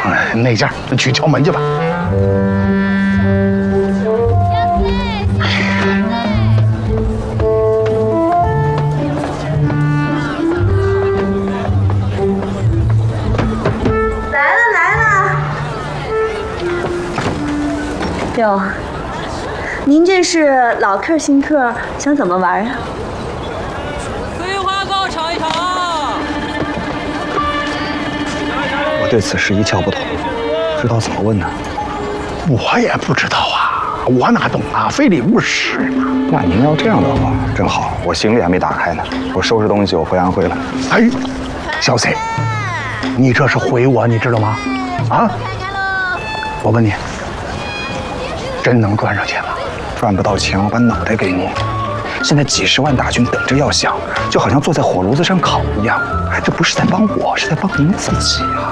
那家去敲门去吧。 哟，您这是老客新客，想怎么玩啊？ 桂花糕尝一尝。 我对此事一窍不通，不知道怎么问呢。 我也不知道啊，我哪懂啊，非礼勿视嘛。 那您要这样的话，正好，我行李还没打开呢，我收拾东西，我回安徽了。 哎，小 C， 你这是回我，你知道吗？啊？我问你。真能赚上钱吗？ 赚不到钱，我把脑袋给你。现在几十万大军等着要响，就好像坐在火炉子上烤一样。这不是在帮我，是在帮您自己啊！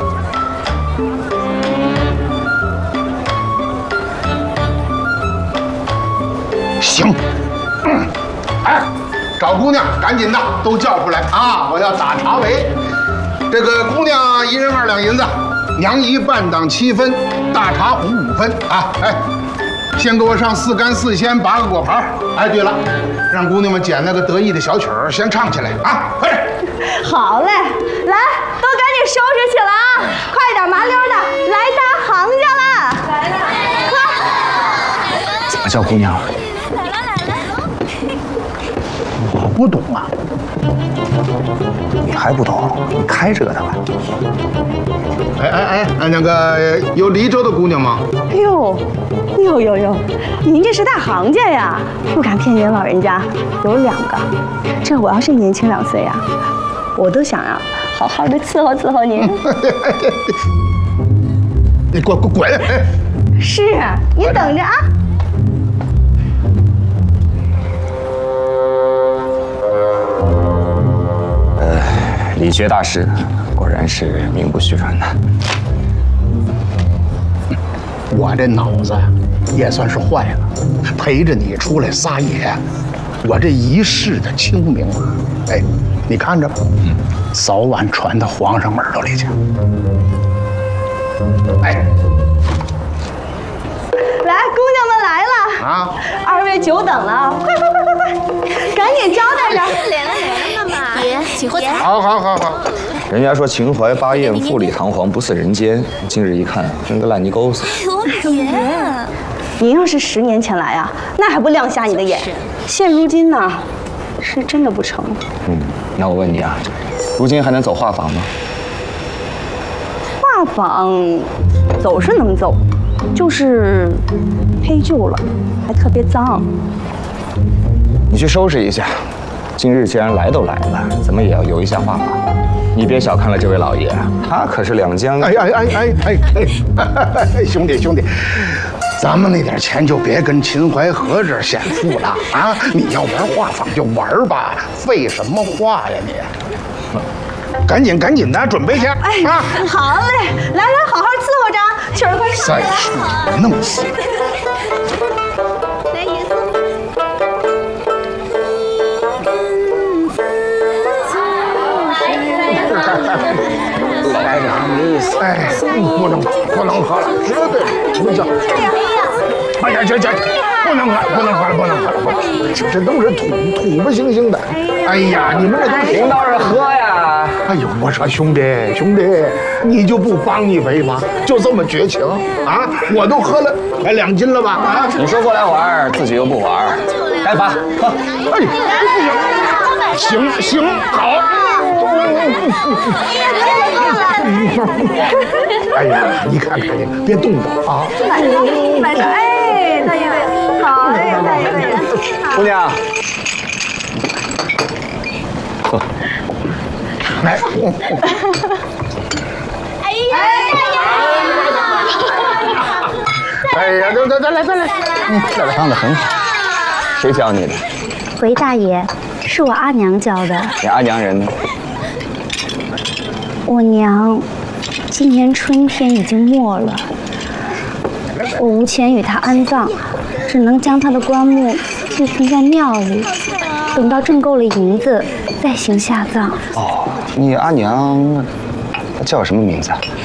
行，哎，找姑娘，赶紧的，都叫出来啊！我要打茶围。这个姑娘1人2两银子，娘姨半档7分，大茶壶5分啊！哎。先给我上4干4鲜8个果盘。哎，对了，让姑娘们捡那个得意的小曲儿，先唱起来啊！快点！ 好嘞，来，都赶紧收拾起来啊！快点，麻溜的，来搭行家了！来了， 快！怎么叫姑娘？ 我不懂啊。 你还不懂？你开这个的吧？ 哎，那个有黎州的姑娘吗？ 哟，您这是大行家呀，不敢骗您老人家，有2个。这我要是年轻2岁呀，我都想呀，好好的伺候您。 你滚！ 是，您等着啊。 李傕大师果然是名不虚传的。 我这脑子也算是坏了，陪着你出来撒野，我这一世的清明啊！哎，你看着吧，早晚传到皇上耳朵里去。哎， 来，姑娘们来了啊！2位久等了，快，赶紧招待着。 连了嘛！爷，请喝茶。 好。 人家说秦淮八艳，富丽堂皇，不似人间。今日一看，跟个烂泥沟子。 哎呦，爷， 您要是10年前来啊，那还不亮瞎你的眼？现如今呢，是真的不成。 那我问你啊，如今还能走画坊吗？ 画坊走是能走，就是忒旧了，还特别脏。 你去收拾一下。今日既然来都来了，怎么也要游一下画坊。你别小看了这位老爷，他可是两江。 哎，兄弟，咱们那点钱就别跟秦淮河这儿显富了啊！你要玩画坊就玩吧，废什么话呀你！赶紧的，准备去啊！ 好嘞，来，好好伺候着，曲儿快上。 再说你弄死。 来，爷送。 来点意思，哎，不能喝了，绝对不行。哎呀，不能喝了，这都是土不行的。哎呀，你们这都领导人喝呀！ 哎呦，我说兄弟，你就不帮一杯吗？就这么绝情啊！我都喝了快2斤了吧？啊！ 你说过来玩，自己又不玩，该罚喝。 哎，不行，行，好。哎呀，你看你，别动我啊！ 来上，哎，大爷，好嘞，大爷。 姑娘，喝。 来。哎呀，再来。 唱得很好，谁教你的？ 回大爷，是我阿娘教的。 你阿娘人呢？ 我娘今年春天已经没了，我无钱与她安葬，只能将她的棺木寄存在庙里，等到挣够了银子再行下葬。 哦，你阿娘她叫什么名字？